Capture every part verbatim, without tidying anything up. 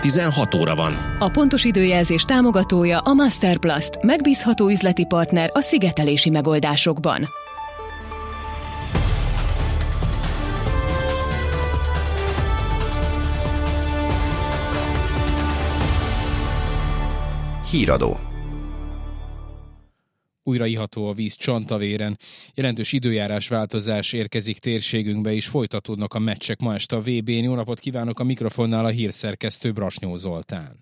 tizenhat óra van. A pontos időjelzés támogatója a Masterplast, megbízható üzleti partner a szigetelési megoldásokban. Híradó. Újra iható a víz Csantavéren. Jelentős időjárás változás érkezik térségünkbe, és folytatódnak a meccsek ma este a vé bén. Jó napot kívánok, a mikrofonnál a hírszerkesztő Brasnyó Zoltán.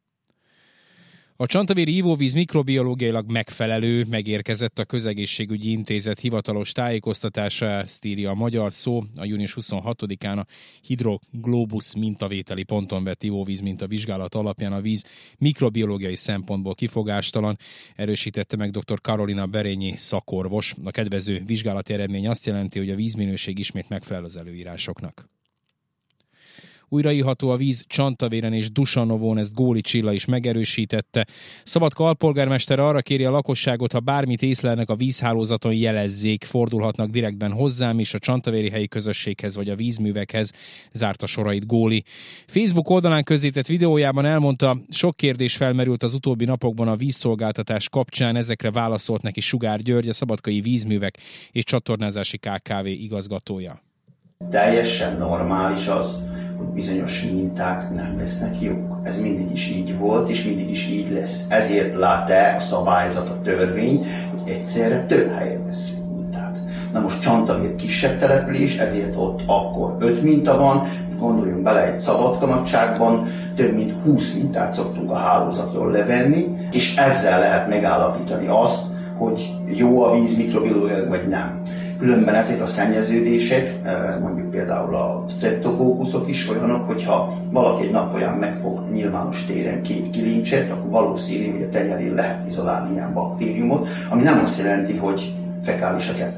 A csantavéri ivóvíz mikrobiológiailag megfelelő, megérkezett a Közegészségügyi Intézet hivatalos tájékoztatása, ezt írja a Magyar Szó. A június huszonhatodikán a Hydroglobus mintavételi ponton vett ivóvíz mintavizsgálat alapján a víz mikrobiológiai szempontból kifogástalan, erősítette meg dr. Karolina Berényi szakorvos. A kedvező vizsgálati eredmény azt jelenti, hogy a vízminőség ismét megfelel az előírásoknak. Újra iható a víz Csantavéren és Dusanovón, ezt Góli Csilla is megerősítette. Szabadka alpolgármester arra kéri a lakosságot, ha bármit észlelnek a vízhálózaton, jelezzék, fordulhatnak direktben hozzám is, a csantavéri helyi közösséghez vagy a vízművekhez, zárta sorait Góli. Facebook oldalán közzétett videójában elmondta, sok kérdés felmerült az utóbbi napokban a vízszolgáltatás kapcsán, ezekre válaszolt neki Sugár György, a Szabadkai Vízművek és Csatornázási ká ká vé igazgatója. Teljesen normális az, hogy bizonyos minták nem lesznek jók. Ez mindig is így volt, és mindig is így lesz. Ezért lát el a szabályzat, a törvény, hogy egyszerre több helyen veszünk mintát. Na most Csantavér kisebb település, ezért ott akkor öt minta van, gondoljunk bele, egy Szabadka nagyságban több mint húsz mintát szoktunk a hálózatról levenni, és ezzel lehet megállapítani azt, hogy jó a víz mikrobiológiailag, vagy nem. Különben ezek a szennyeződések, mondjuk például a streptokókuszok is olyanok, hogyha valaki egy nap folyamán megfog nyilvános téren két kilincset, akkor valószínű, hogy a tenyerén lehet izolálni ilyen baktériumot, ami nem azt jelenti, hogy fekális a keze.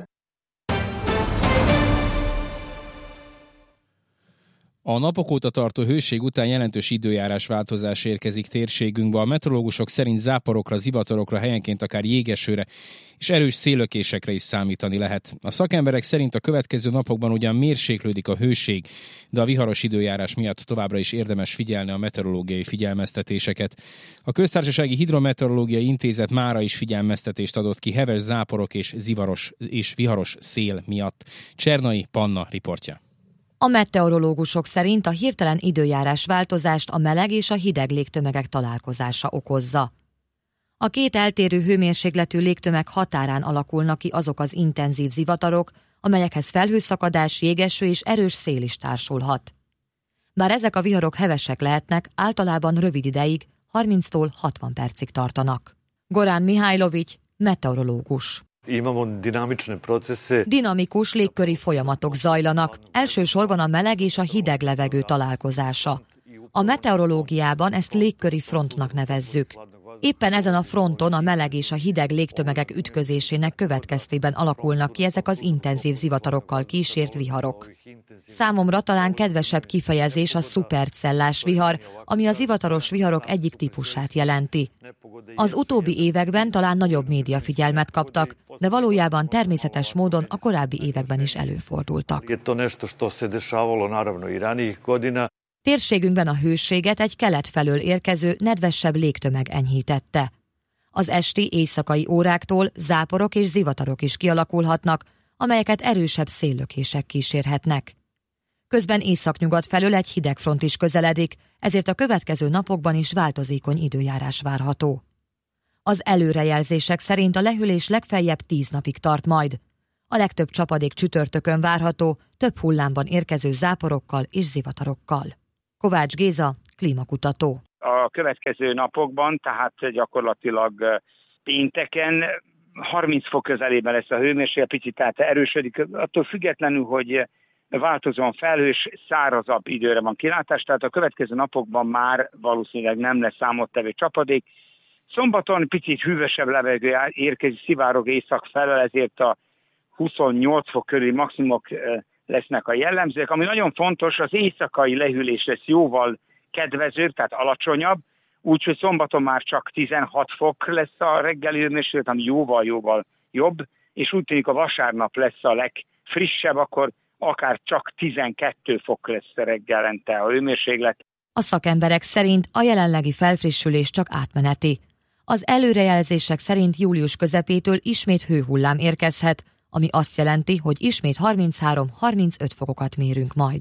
A napok óta tartó hőség után jelentős időjárás változás érkezik térségünkbe. A meteorológusok szerint záporokra, zivatarokra, helyenként akár jégesőre és erős széllökésekre is számítani lehet. A szakemberek szerint a következő napokban ugyan mérséklődik a hőség, de a viharos időjárás miatt továbbra is érdemes figyelni a meteorológiai figyelmeztetéseket. A Köztársasági Hidrometeorológiai Intézet mára is figyelmeztetést adott ki heves záporok és zivaros és viharos szél miatt. Csernai Panna riportja. A meteorológusok szerint a hirtelen időjárás változást a meleg és a hideg légtömegek találkozása okozza. A két eltérő hőmérsékletű légtömeg határán alakulnak ki azok az intenzív zivatarok, amelyekhez felhőszakadás, jégeső és erős szél is társulhat. Bár ezek a viharok hevesek lehetnek, általában rövid ideig, harminctól hatvan percig tartanak. Gorán Mihajlovics, meteorológus. Dinamikus légköri folyamatok zajlanak, elsősorban a meleg és a hideg levegő találkozása. A meteorológiában ezt légköri frontnak nevezzük. Éppen ezen a fronton a meleg és a hideg légtömegek ütközésének következtében alakulnak ki ezek az intenzív zivatarokkal kísért viharok. Számomra talán kedvesebb kifejezés a szupercellás vihar, ami a zivataros viharok egyik típusát jelenti. Az utóbbi években talán nagyobb médiafigyelmet kaptak, de valójában természetes módon a korábbi években is előfordultak. Térségünkben a hőséget egy kelet felől érkező, nedvesebb légtömeg enyhítette. Az esti, éjszakai óráktól záporok és zivatarok is kialakulhatnak, amelyeket erősebb széllökések kísérhetnek. Közben északnyugat felől egy hidegfront is közeledik, ezért a következő napokban is változékony időjárás várható. Az előrejelzések szerint a lehűlés legfeljebb tíz napig tart majd. A legtöbb csapadék csütörtökön várható, több hullámban érkező záporokkal és zivatarokkal. Kovács Géza, klímakutató. A következő napokban, tehát gyakorlatilag pénteken harminc fok közelében lesz a hőmérséklet, picit tehát erősödik, attól függetlenül, hogy változóan felhős, szárazabb időre van kilátás, tehát a következő napokban már valószínűleg nem lesz számottevő csapadék. Szombaton picit hűvösebb levegő érkezik, szivárog észak felől, ezért a huszonnyolc fok körüli maximumok lesznek a jellemzők. Ami nagyon fontos, az éjszakai lehűlés lesz jóval kedvezőbb, tehát alacsonyabb, úgyhogy szombaton már csak tizenhat fok lesz a reggeli hőmérséklet, ami jóval-jóval jobb, és úgy tűnik a vasárnap lesz a legfrissebb, akkor akár csak tizenkét fok lesz reggelente a hőmérséklet. A szakemberek szerint a jelenlegi felfrissülés csak átmeneti. Az előrejelzések szerint július közepétől ismét hőhullám érkezhet, ami azt jelenti, hogy ismét harminchárom-harmincöt fokokat mérünk majd.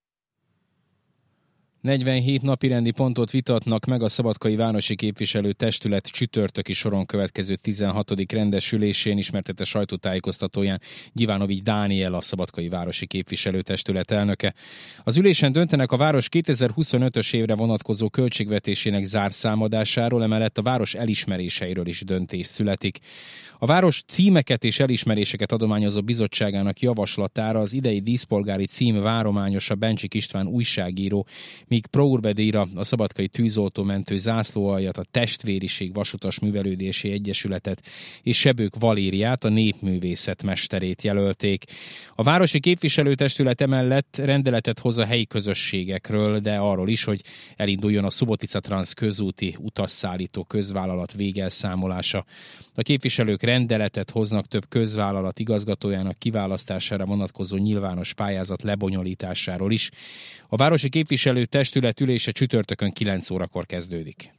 negyvenhét napirendi pontot vitatnak meg a Szabadkai Városi Képviselőtestület csütörtöki soron következő tizenhatodik rendesülésén, ismertette sajtótájékoztatóján Gyivanovics Dániel, a Szabadkai Városi Képviselőtestület elnöke. Az ülésen döntenek a város kétezer-huszonötös évre vonatkozó költségvetésének zárszámadásáról, emellett a város elismeréseiről is döntés születik. A város címeket és elismeréseket adományozó bizottságának javaslatára az idei díszpolgári cím várományosa Bencsik István újságíró, míg Pro Urbe díjra a Szabadkai Tűzoltómentő zászlóaljat, a Testvériség Vasutas Művelődési Egyesületet és Sebők Valériát, a népművészet mesterét jelölték. A Városi Képviselőtestület emellett rendeletet hoz a helyi közösségekről, de arról is, hogy elinduljon a Subotica Trans közúti utasszállító közvállalat végelszámolása. A képviselők rendeletet hoznak több közvállalat igazgatójának kiválasztására vonatkozó nyilvános pályázat lebonyolításáról is. A Városi Képviselőtestület ülése csütörtökön kilenc órakor kezdődik.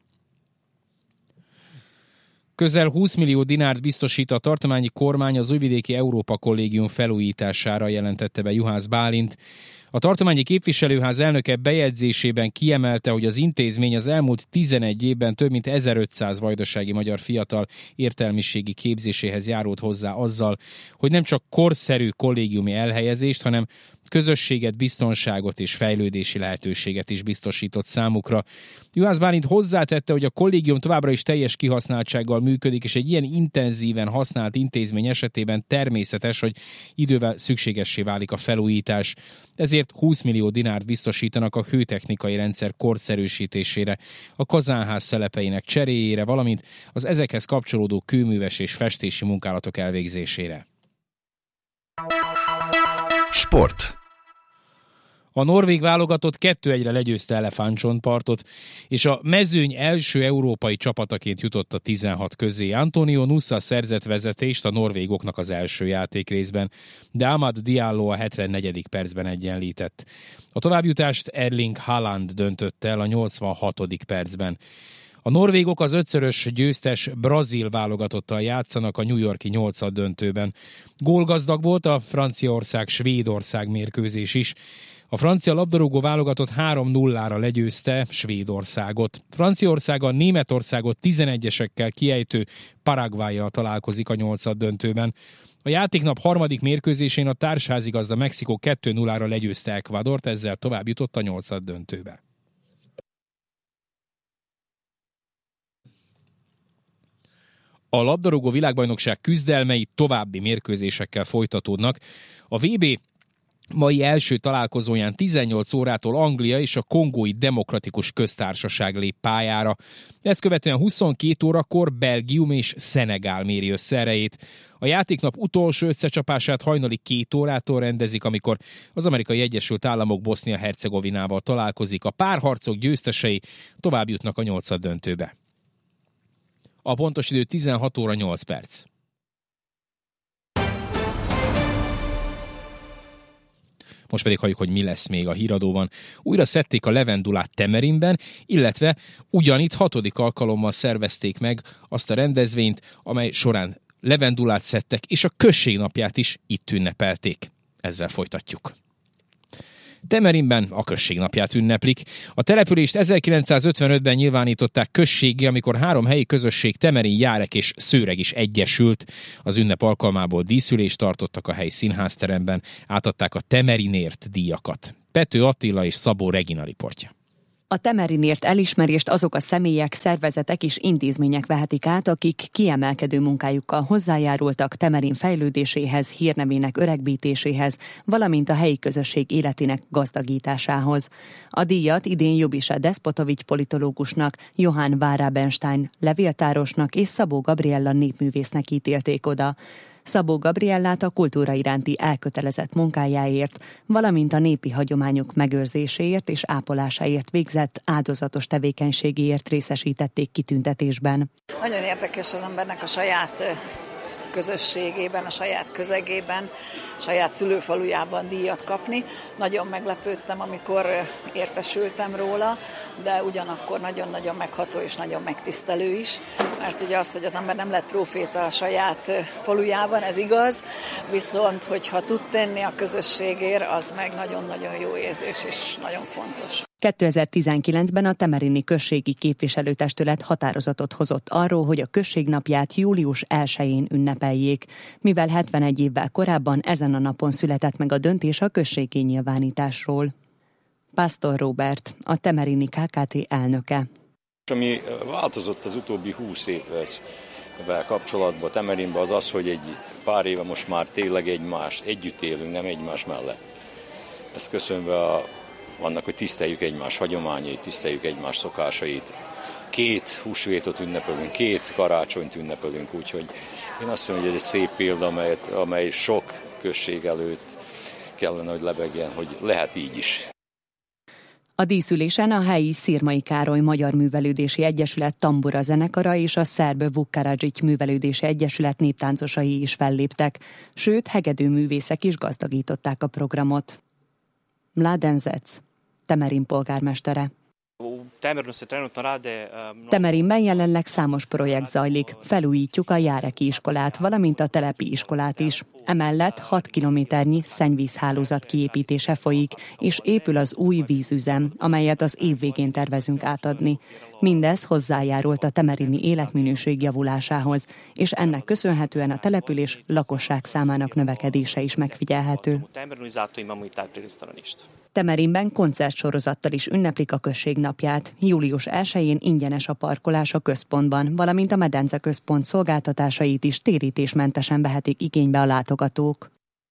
Közel húsz millió dinárt biztosít a tartományi kormány az Újvidéki Európa Kollégium felújítására, jelentette be Juhász Bálint. A tartományi képviselőház elnöke bejegyzésében kiemelte, hogy az intézmény az elmúlt tizenegy évben több mint ezerötszáz vajdasági magyar fiatal értelmiségi képzéséhez járult hozzá azzal, hogy nem csak korszerű kollégiumi elhelyezést, hanem közösséget, biztonságot és fejlődési lehetőséget is biztosított számukra. Juhász Bálint hozzátette, hogy a kollégium továbbra is teljes kihasználtsággal működik, és egy ilyen intenzíven használt intézmény esetében természetes, hogy idővel szükségessé válik a felújítás. Ezért húsz millió dinárt biztosítanak a hőtechnikai rendszer korszerűsítésére, a kazánház szelepeinek cseréjére, valamint az ezekhez kapcsolódó kőműves és festési munkálatok elvégzésére. Sport. A norvég válogatott kettő egyre legyőzte Elefántcsontpartot, és a mezőny első európai csapataként jutott a tizenhat közé. Antonio Nusa szerzett vezetést a norvégoknak az első játékrészben, de Amad Diallo a hetvennegyedik percben egyenlített. A továbbjutást Erling Haaland döntött el a nyolcvanhatodik percben. A norvégok az ötszörös győztes brazil válogatottal játszanak a New York-i nyolcad döntőben. Gólgazdag volt a Franciaország-Svédország mérkőzés is. A francia labdarúgó válogatott három nullára legyőzte Svédországot. Franciaország a Németországot tizenegyesekkel kiejtő Paraguayyal találkozik a nyolcad döntőben. A játéknap harmadik mérkőzésén a társházigazda Mexikó kettő nullára legyőzte Ecuadort, ezzel tovább jutott a nyolcad döntőbe. A labdarúgó világbajnokság küzdelmei további mérkőzésekkel folytatódnak. A vé bé mai első találkozóján tizennyolc órától Anglia és a Kongói Demokratikus Köztársaság lép pályára. Ezt követően huszonkét órakor Belgium és Szenegál méri össze erejét. A játéknap utolsó összecsapását hajnali két órától rendezik, amikor az Amerikai Egyesült Államok Bosznia-Hercegovinával találkozik. A párharcok győztesei tovább jutnak a nyolcad döntőbe. A pontos idő tizenhat óra nyolc perc. Most pedig halljuk, hogy mi lesz még a híradóban. Újra szedték a levendulát Temerinben, illetve ugyanitt hatodik alkalommal szervezték meg azt a rendezvényt, amely során levendulát szedtek, és a községnapját is itt ünnepelték. Ezzel folytatjuk. Temerinben a községnapját ünneplik. A települést ezerkilencszázötvenötben nyilvánították községgé, amikor három helyi közösség, Temerin, Járek és Szőreg is egyesült. Az ünnep alkalmából díszülést tartottak a helyi színházteremben, átadták a Temerinért díjakat. Pető Attila és Szabó Regina riportja. A Temerinért elismerést azok a személyek, szervezetek és intézmények vehetik át, akik kiemelkedő munkájukkal hozzájárultak Temerin fejlődéséhez, hírnevének öregbítéséhez, valamint a helyi közösség életének gazdagításához. A díjat idén Jobisa Despotovics politológusnak, Johann Várabenstein levéltárosnak és Szabó Gabriella népművésznek ítélték oda. Szabó Gabriellát a kultúra iránti elkötelezett munkájáért, valamint a népi hagyományok megőrzéséért és ápolásáért végzett áldozatos tevékenységéért részesítették kitüntetésben. Nagyon érdekes az embernek a saját közösségében, a saját közegében, a saját szülőfalujában díjat kapni. Nagyon meglepődtem, amikor értesültem róla, de ugyanakkor nagyon-nagyon megható és nagyon megtisztelő is, mert ugye az, hogy az ember nem lett próféta a saját falujában, ez igaz, viszont hogyha tud tenni a közösségért, az meg nagyon-nagyon jó érzés és nagyon fontos. kétezer-tizenkilencben a temerini községi képviselőtestület határozatot hozott arról, hogy a községnapját július elsején ünnepeljék, mivel hetvenegy évvel korábban ezen a napon született meg a döntés a községi nyilvánításról. Pásztor Róbert, a temerini ká ká té elnöke. Ami változott az utóbbi húsz évvel kapcsolatban Temerinben az az, hogy egy pár éve most már tényleg egymás, együtt élünk, nem egymás mellett. Ezt köszönve a annak, hogy tiszteljük egymás hagyományait, tiszteljük egymás szokásait. Két húsvétot ünnepelünk, két karácsonyt ünnepelünk, úgyhogy én azt mondom, hogy ez egy szép példa, amelyet, amely sok község előtt kellene, hogy lebegjen, hogy lehet így is. A díszülésen a helyi Szirmai Károly Magyar Művelődési Egyesület tambura zenekara és a szerb Vukkaradzsics Művelődési Egyesület néptáncosai is felléptek, sőt, hegedűművészek is gazdagították a programot. Mladen Zec, Temerin polgármestere. Temerinben jelenleg számos projekt zajlik. Felújítjuk a Járeki iskolát, valamint a telepi iskolát is. Emellett hat kilométernyi szennyvízhálózat kiépítése folyik, és épül az új vízüzem, amelyet az év végén tervezünk átadni. Mindez hozzájárult a temerini életminőség javulásához, és ennek köszönhetően a település lakosság számának növekedése is megfigyelhető. Temerinben koncertsorozattal is ünneplik a község napját. július elsején ingyenes a parkolás a központban, valamint a Medence Központ szolgáltatásait is térítésmentesen vehetik igénybe a látogatók.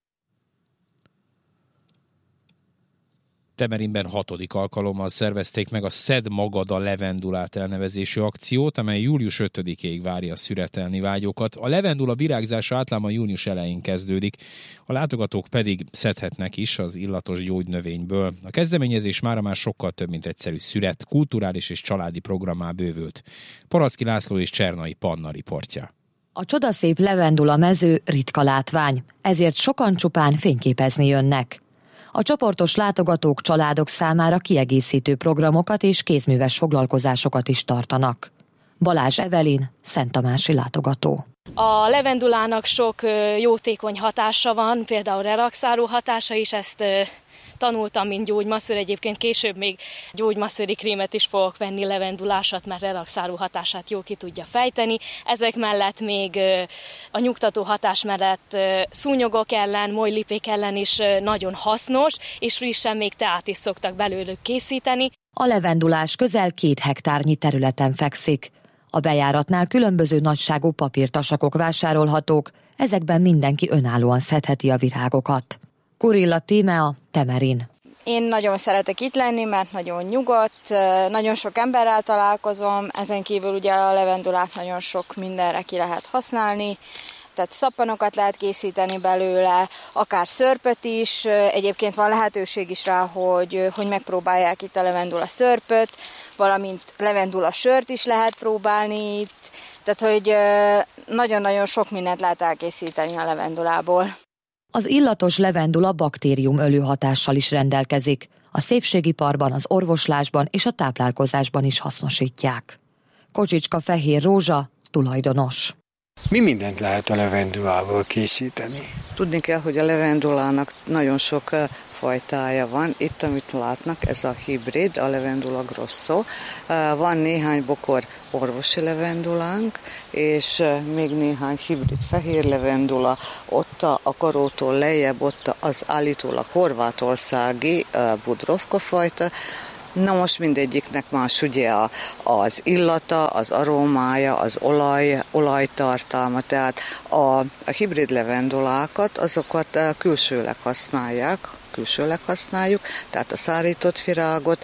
Temerinben hatodik alkalommal szervezték meg a Szedd magad a levendulát elnevezésű akciót, amely július ötödikéig várja a szüretelni vágyókat. A levendula virágzása általában június elején kezdődik, a látogatók pedig szedhetnek is az illatos gyógynövényből. A kezdeményezés mára már sokkal több, mint egyszerű szüret, kulturális és családi programmá bővült. Paraszki László és Csernai Panna riportja. A csodaszép levendula mező ritka látvány, ezért sokan csupán fényképezni jönnek. A csoportos látogatók családok számára kiegészítő programokat és kézműves foglalkozásokat is tartanak. Balázs Evelin, szenttamási látogató. A levendulának sok jótékony hatása van, például relaxáló hatása is, ezt tanultam, mint gyógymasször, egyébként később még gyógymasszöri krémet is fogok venni levendulásat, mert relaxáló hatását jó ki tudja fejteni. Ezek mellett még a nyugtató hatás mellett szúnyogok ellen, molylipék ellen is nagyon hasznos, és frissen még teát is szoktak belőlük készíteni. A levendulás közel két hektárnyi területen fekszik. A bejáratnál különböző nagyságú papírtasakok vásárolhatók, ezekben mindenki önállóan szedheti a virágokat. Kurilla Tímea, Temerin. Én nagyon szeretek itt lenni, mert nagyon nyugodt, nagyon sok emberrel találkozom, ezen kívül ugye a levendulát nagyon sok mindenre ki lehet használni, tehát szappanokat lehet készíteni belőle, akár szörpöt is, egyébként van lehetőség is rá, hogy, hogy megpróbálják itt a levendula szörpöt, valamint levendula sört is lehet próbálni itt, tehát hogy nagyon-nagyon sok mindent lehet elkészíteni a levendulából. Az illatos levendula baktériumölő hatással is rendelkezik. A szépségiparban, az orvoslásban és a táplálkozásban is hasznosítják. Kocsicska Fehér Rózsa, tulajdonos. Mi mindent lehet a levendulából készíteni? Tudni kell, hogy a levendulának nagyon sok fajtája van. Itt, amit látnak, ez a hibrid, a levendula grosso. Van néhány bokor orvosi levendulánk, és még néhány hibrid fehér levendula. Ott a karótól lejjebb, ott az állítólag horvátországi budrovka fajta. Na most mindegyiknek más ugye az illata, az arómája, az olaj, olajtartalma, tehát a, a hibrid levendulákat, azokat külsőleg használják, külsőleg használjuk, tehát a szárított virágot,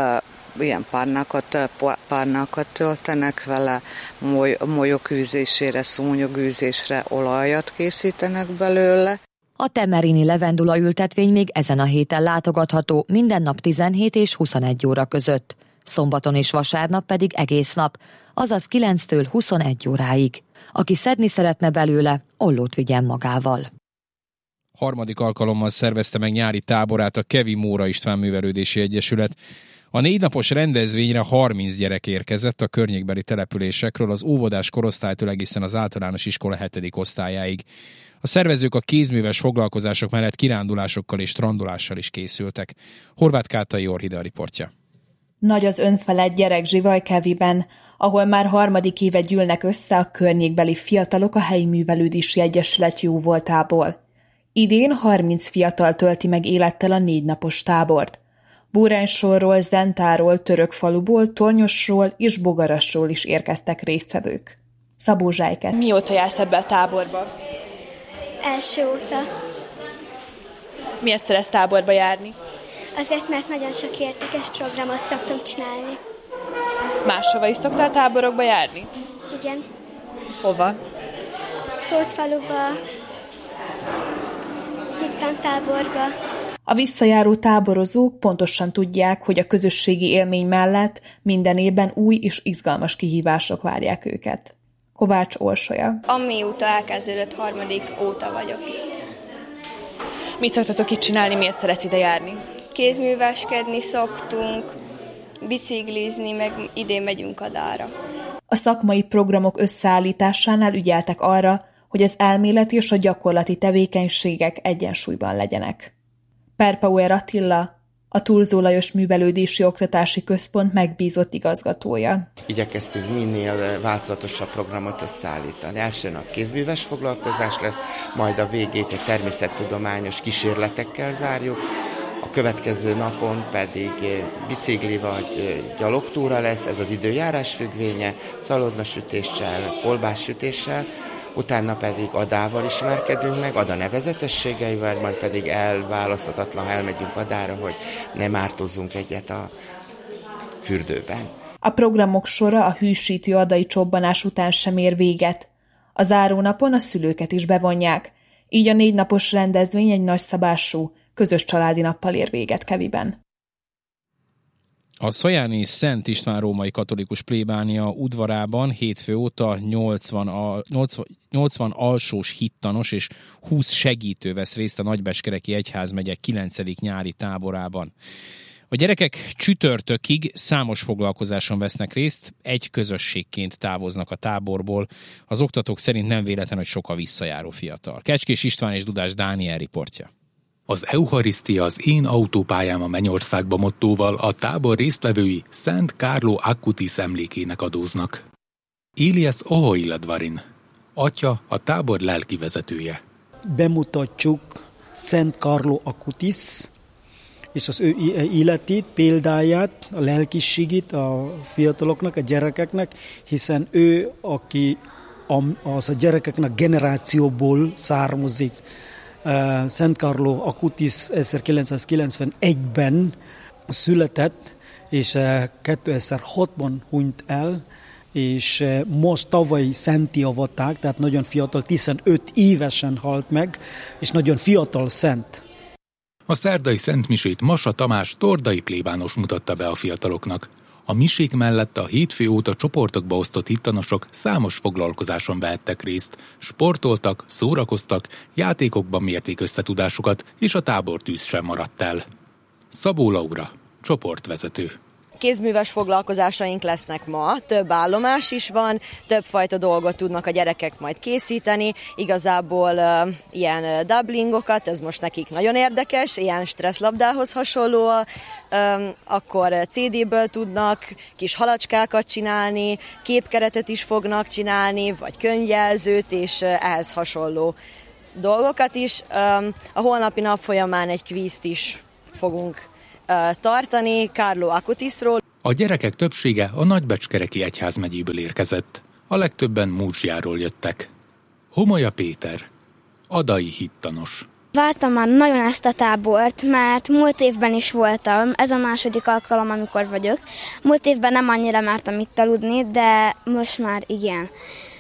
ilyen párnákat, párnákat töltenek vele, moly, molyokűzésére, szúnyogűzésre olajat készítenek belőle. A temerini levendula ültetvény még ezen a héten látogatható, minden nap tizenhét és huszonegy óra között. Szombaton és vasárnap pedig egész nap, azaz kilenctől huszonegy óráig. Aki szedni szeretne belőle, ollót vigyen magával. Harmadik alkalommal szervezte meg nyári táborát a Kevi Móra István Művelődési Egyesület. A négy napos rendezvényre harminc gyerek érkezett a környékbeli településekről, az óvodás korosztálytól egészen az általános iskola hetedik osztályáig. A szervezők a kézműves foglalkozások mellett kirándulásokkal és strandolással is készültek. Horváth Kátai Orhida riportja. Nagy az önfelett gyerekzsivaj Keviben, ahol már harmadik éve gyűlnek össze a környékbeli fiatalok a helyi művelődési egyesület jóvoltából. Idén harminc fiatal tölti meg élettel a négy napos tábort. Búránysorról, Zentáról, Törökfaluból, Tornyosról és Bogarasról is érkeztek résztvevők. Szabó Zsájke. Mióta jársz ebbe a táborba? Első óta. Miért szeretsz táborba járni? Azért, mert nagyon sok értékes programot szoktunk csinálni. Máshova is szoktál táborokba járni? Igen. Hova? Tótfaluba, Hittan táborba. A visszajáró táborozók pontosan tudják, hogy a közösségi élmény mellett minden évben új és izgalmas kihívások várják őket. Kovács Orsolya. Amióta elkezdődött, harmadik óta vagyok itt. Mit szoktatok itt csinálni, miért szeretsz ide járni? Kézműveskedni szoktunk, biciklizni, meg idén megyünk Adára. A szakmai programok összeállításánál ügyeltek arra, hogy az elméleti és a gyakorlati tevékenységek egyensúlyban legyenek. Perpauer Attila, a Turzó Lajos Művelődési Oktatási Központ megbízott igazgatója. Igyekeztünk minél változatosabb programot összeállítani. Első nap kézműves foglalkozás lesz, majd a végét egy természettudományos kísérletekkel zárjuk, a következő napon pedig bicikli vagy gyalogtúra lesz, ez az időjárás függvénye, szalonnasütéssel, kolbássütéssel, utána pedig Adával ismerkedünk meg, Ada nevezetességeivel, majd pedig elválaszthatatlan elmegyünk Adára, hogy nem ártozzunk egyet a fürdőben. A programok sora a hűsítő adai csobbanás után sem ér véget. A zárónapon a szülőket is bevonják, így a négy napos rendezvény egy nagyszabású, közös családi nappal ér véget Keviben. A szajáni Szent István római katolikus plébánia udvarában hétfő óta nyolcvan, a, nyolcvan, nyolcvan alsós hittanos és húsz segítő vesz részt a Nagybeskereki Egyházmegye kilencedik nyári táborában. A gyerekek csütörtökig számos foglalkozáson vesznek részt, egy közösségként távoznak a táborból. Az oktatók szerint nem véletlen, hogy sok a visszajáró fiatal. Kecskés István és Dudás Dániel riportja. Az Eucharisztia az én autópályám a Mennyországba mottóval a tábor résztvevői Szent Carlo Acutis emlékének adóznak. Elias Ohoiladvarin, atya a tábor lelkivezetője. Bemutatjuk Szent Carlo Acutis és az ő életét, példáját, a lelkiségét a fiataloknak, a gyerekeknek, hiszen ő, aki az a gyerekeknek generációból származik. Szent Carlo Acutis ezerkilencszázkilencvenegyben született, és kétezer-hatban hunyt el, és most tavaly szentté avatták, tehát nagyon fiatal, tizenöt évesen halt meg, és nagyon fiatal szent. A szerdai szentmisét Massa Tamás tordai plébános mutatta be a fiataloknak. A misék mellett a hétfő óta csoportokba osztott hittanosok számos foglalkozáson vehettek részt, sportoltak, szórakoztak, játékokban mérték összetudásukat, és a tábortűz sem maradt el. Szabó Laura, csoportvezető. Kézműves foglalkozásaink lesznek ma, több állomás is van, többfajta dolgot tudnak a gyerekek majd készíteni, igazából uh, ilyen uh, doublingokat, ez most nekik nagyon érdekes, ilyen stresszlabdához hasonló, uh, akkor cé déből tudnak kis halacskákat csinálni, képkeretet is fognak csinálni, vagy könyvjelzőt, és uh, ehhez hasonló dolgokat is. Um, a holnapi nap folyamán egy kvízt is fogunk tartani Carlo Acutisról. A gyerekek többsége a Nagybecskereki Egyházmegyéből érkezett. A legtöbben Múzsiáról jöttek. Homolya Péter, adai hittanos. Vártam már nagyon ezt a tábort, mert múlt évben is voltam, ez a második alkalom, amikor vagyok. Múlt évben nem annyira mertem itt aludni, de most már igen.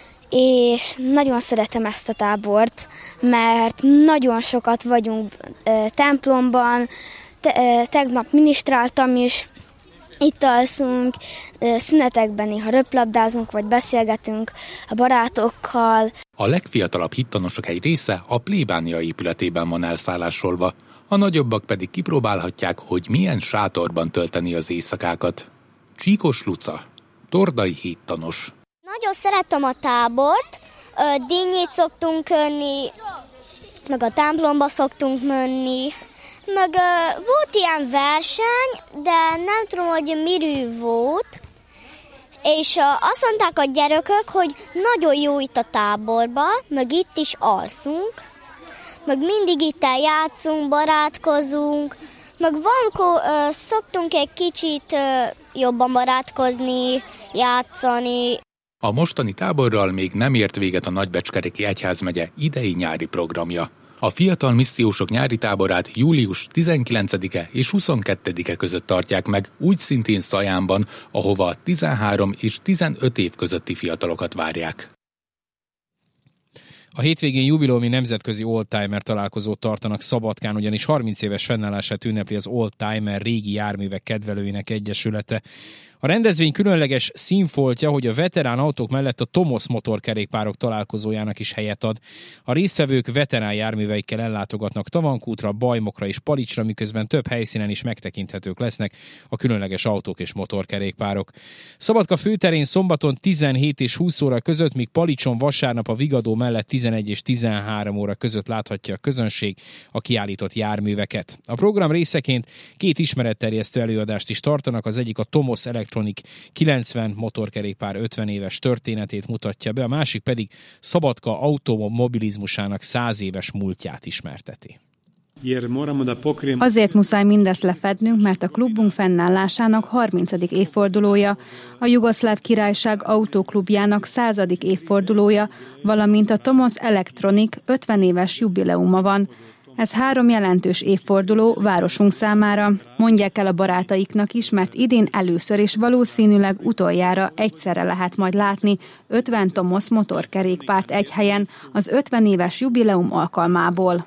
És nagyon szeretem ezt a tábort, mert nagyon sokat vagyunk e, templomban, Te, tegnap minisztráltam is, Itt alszunk, szünetekben néha röplabdázunk, vagy beszélgetünk a barátokkal. A legfiatalabb hittanosok egy része a plébánia épületében van elszállásolva, a nagyobbak pedig kipróbálhatják, hogy milyen sátorban tölteni az éjszakákat. Csíkos Luca, tordai hittanos. Nagyon szeretem a tábort, dinnyét szoktunk önni, meg a templomba szoktunk menni, meg volt ilyen verseny, de nem tudom, hogy mirű volt, és azt mondták a gyerekek, hogy nagyon jó itt a táborba, meg itt is alszunk, meg mindig itt eljátszunk, barátkozunk, meg valamikor uh, szoktunk egy kicsit uh, jobban barátkozni, játszani. A mostani táborral még nem ért véget a Nagybecskereki Egyházmegye idei nyári programja. A fiatal missziósok nyári táborát július tizenkilencedike és huszonkettedike között tartják meg, úgy szintén Szajánban, ahova tizenhárom és tizenöt év közötti fiatalokat várják. A hétvégén jubileumi nemzetközi oldtimer találkozót tartanak Szabadkán, ugyanis harminc éves fennállását ünnepli az Oldtimer régi járművek kedvelőinek egyesülete. A rendezvény különleges színfoltja, hogy a veterán autók mellett a Tomos motorkerékpárok találkozójának is helyet ad. A résztvevők veterán járműveikkel ellátogatnak Tavankútra, Bajmokra és Palicsra, miközben több helyszínen is megtekinthetők lesznek a különleges autók és motorkerékpárok. Szabadka főterén szombaton tizenhét és húsz óra között, míg Palicson vasárnap a Vigadó mellett tizenegy és tizenhárom óra között láthatja a közönség a kiállított járműveket. A program részeként két ismeretterjesztő előadást is tartanak, az egyik a Tomos Electronic kilencven motorkerékpár ötven éves történetét mutatja be, a másik pedig Szabadka automobilizmusának száz éves múltját ismerteti. Azért muszáj mindezt lefednünk, mert a klubunk fennállásának harmincadik évfordulója, a Jugoszláv Királyság autóklubjának századik évfordulója, valamint a Tomos Electronic ötven éves jubileuma van. Ez három jelentős évforduló városunk számára. Mondják el a barátaiknak is, mert idén először és valószínűleg utoljára egyszerre lehet majd látni ötven Tomos motorkerékpárt egy helyen az ötven éves jubileum alkalmából.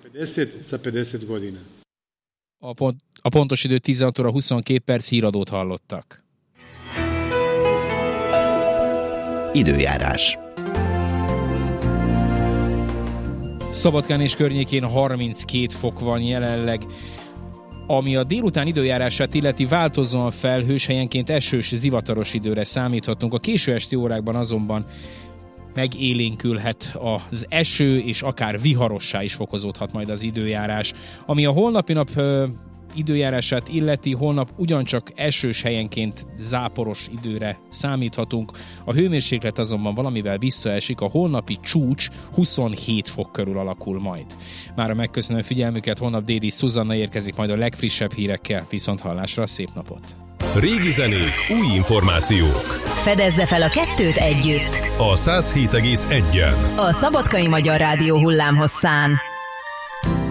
A, pont, a pontos idő tizenhat óra huszonkét perc, híradót hallottak. Időjárás. Szabadkán és környékén harminckét fok van jelenleg. Ami a délután időjárását illeti, változóan felhős, helyenként esős, zivataros időre számíthatunk. A késő esti órákban azonban megélénkülhet az eső, és akár viharossá is fokozódhat majd az időjárás. Ami a holnapi nap ö, időjárását illeti, holnap ugyancsak esős, helyenként záporos időre számíthatunk. A hőmérséklet azonban valamivel visszaesik, a holnapi csúcs huszonhét fok körül alakul majd. Mára megköszönöm figyelmüket, holnap Dédi Szuzanna érkezik majd a legfrissebb hírekkel. Viszont hallásra, szép napot! Régi zenék, új információk. Fedezze fel a kettőt együtt. A száz hét egész egyen. A Szabadkai Magyar Rádió hullámhosszán.